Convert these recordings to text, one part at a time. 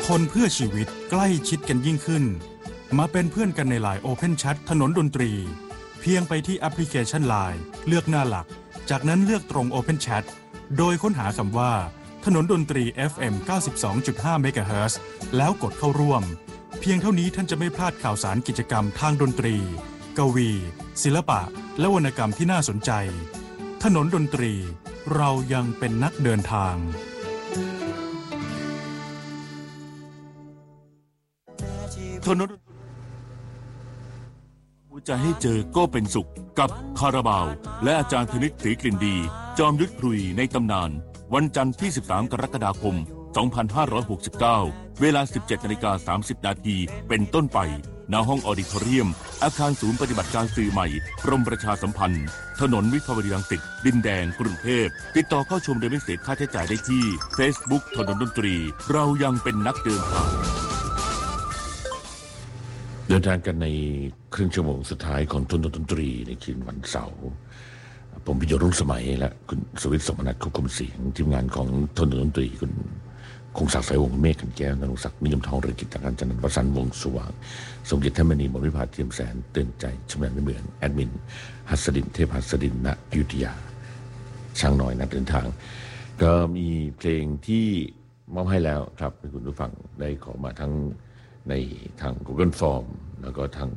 คนเพื่อชีวิตใกล้ชิดกันยิ่งขึ้นมาเป็นเพื่อนกันในไลน์ Open Chat ถนนดนตรีเพียงไปที่แอปพลิเคชัน LINE เลือกหน้าหลักจากนั้นเลือกตรง Open Chat โดยค้นหาคำว่าถนนดนตรี FM 92.5 เมกะเฮิรตซ์แล้วกดเข้าร่วมเพียงเท่านี้ท่านจะไม่พลาดข่าวสารกิจกรรมทางดนตรีกวีศิลปะและวรรณกรรมที่น่าสนใจถนนดนตรีเรายังเป็นนักเดินทางถนนหัวใจให้เจอก็เป็นสุขกับคาราบาวและอาจารย์ธนิตศรีกลิ่นดีจอมยุทธพลุยในตำนานวันจันทร์ที่13กรกฎาคม2569เวลา 17:30 นาทีเป็นต้นไปณห้องออดิทอเรียมอาคารศูนย์ปฏิบัติการสื่อใหม่กรมประชาสัมพันธ์ถนนวิภาวดีรังสิตดินแดงกรุงเทพติดต่อเข้าชมโดยไม่เสียค่าใช้จ่ายได้ที่ Facebook ถนนดนตรีเรายังเป็นนักเดินทางเดินทางกันในครึ่งชั่วโมงสุดท้ายของถนนดนตรีในคืนวันเสาร์ผมพิโยรุ่งสมัยและคุณสวิทย์สมนัสควบคุมเสียงทีมงานของถนนดนตรีคุณคงศักดิ์สายวงศ์เมฆขันแก้วนรงศักดิ์นิยมทองเรืองกิจการจันทร์วสันต์วงศ์สว่างสมเด็จเทพมณีมรวิภาเทียมแสนเตือนใจชำนาญในเมืองแอดมินหัสดินเทพหัสดินณอยุธยาช่างน้อยนักเดินทางก็มีเพลงที่มอบให้แล้วครับให้คุณผู้ฟังได้ขอมาทั้งในทาง Google Form แล้วก็ทาง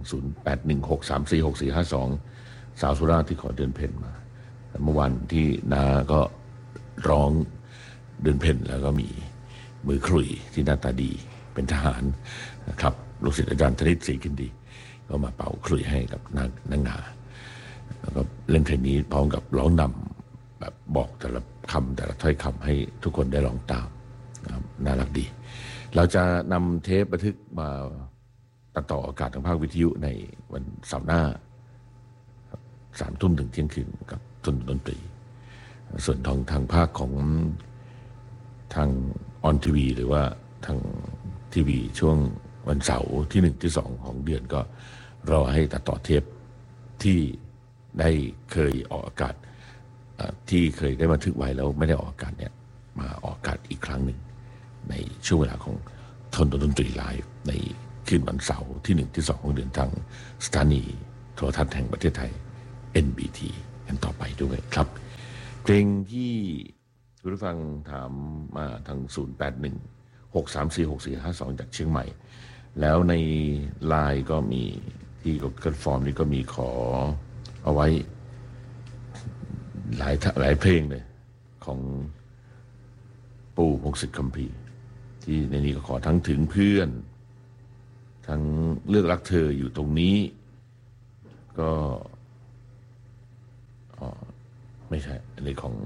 0816346452 สาวสุราษฎร์ที่ขอเดินเพ่นมาเมื่อวันที่นาก็ร้องเดินเพ่นแล้วก็มีมือขลุ่ยที่หน้าตาดีเป็นทหารนะครับลูกศิษย์อาจารย์ธนิตศรีกลิ่นดีก็มาเป่าขลุ่ยให้กับนางนาแล้วก็เล่นเพลงนี้พร้อมกับร้องนำแบบบอกแต่ละคำแต่ละถ้อยคำให้ทุกคนได้ร้องตามน่ารักดีเราจะนำเทปบันทึกมาตัดต่ออากาศทางภาควิทยุในวันเสาร์หน้า3 ทุ่มถึงเที่ยงคืนกับถนนดนตรีส่วนทางภาคของทางออนทีวีหรือว่าทางทีวีช่วงวันเสาร์ที่1ที่2ของเดือนก็รอให้ตัดต่อเทปที่ได้เคยออกอากาศที่เคยได้บันทึกไว้แล้วไม่ได้ออกอากาศเนี่ยมาออกอากาศอีกครั้งหนึ่งในช่วงเวลาของถนนดนตรีไลฟ์ในคืนวันเสาร์ที่1ที่2ของเดือนทางสถานีโทรทัศน์แห่งประเทศไทย NBT กันต่อไปด้วยครับเพลงที่คุณผู้ฟังถามมาทาง 0816346452 จากเชียงใหม่แล้วในไลน์ก็มีที่Google Formนี่ก็มีขอเอาไว้หลายเพลงเลยของปู่พงศิษฐ์คัมภีร์ที่ในนี้ก็ขอทั้งถึงเพื่อนทั้งเลือกรักเธออยู่ตรงนี้ก็ไม่ใช่อันนี้ของ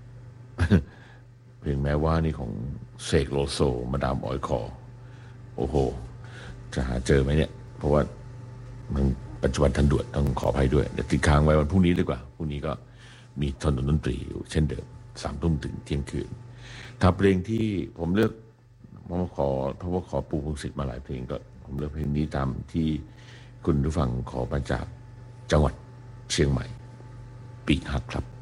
เพลงแม้ว่านี่ของเสกโลโซมาดามออยคอโอ้โหจะหาเจอไหมเนี่ยเพราะว่ามันปัจจุบันทันด่วนต้องขออภัยด้วยเดี๋ยวติดค้างไว้วันพรุ่งนี้ดีกว่าพรุ่งนี้ก็มีถนนดนตรีอยู่เช่นเดิม3 ทุ่มถึงเที่ยงคืนถ้าเพลงที่ผมเลือกเพราะว่าขอปู่พงศิษฐ์มาหลายเพลงก็ผมเลือกเพลงนี้ตามที่คุณผู้ฟังขอมาจากจังหวัดเชียงใหม่ปีกหักครับ